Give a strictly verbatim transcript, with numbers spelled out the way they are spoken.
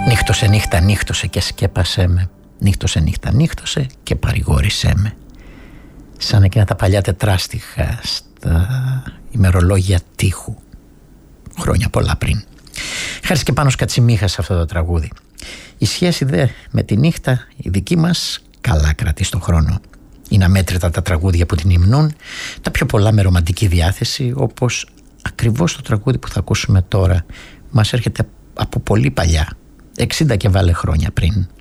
Νύχτωσε νύχτα νύχτωσε και σκέπασέ με. Νύχτωσε νύχτα νύχτωσε και παρηγόρησέ με. Σαν εκείνα τα παλιά τετράστιχα στα ημερολόγια τείχου, χρόνια πολλά πριν. Χάρης και Πάνος Κατσιμίχας σε αυτό το τραγούδι. Η σχέση δε με τη νύχτα, η δική μας, καλά κρατεί στον χρόνο. Είναι αμέτρητα τα τραγούδια που την υμνούν, τα πιο πολλά με ρομαντική διάθεση, όπως ακριβώς το τραγούδι που θα ακούσουμε τώρα μας έρχεται από πολύ παλιά, εξήντα και βάλε χρόνια πριν.